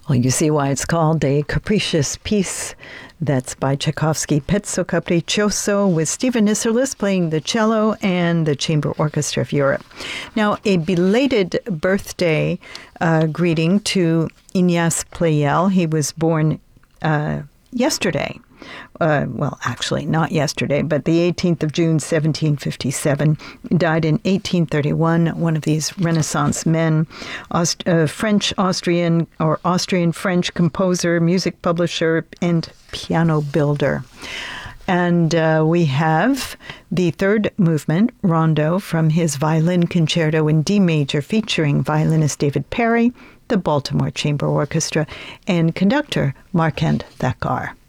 Well, you see why it's called A Capricious Piece. That's by Tchaikovsky, Pezzo Capriccioso, with Stephen Isserlis playing the cello and the Chamber Orchestra of Europe. Now, a belated birthday greeting to Ignace Pleyel. He was born yesterday. Well, actually, not yesterday, but the 18th of June, 1757. Died in 1831, one of these Renaissance men, Austrian-French composer, music publisher, and piano builder. And we have the third movement, Rondo, from his violin concerto in D major, featuring violinist David Perry, the Baltimore Chamber Orchestra, and conductor Marquand Thakar.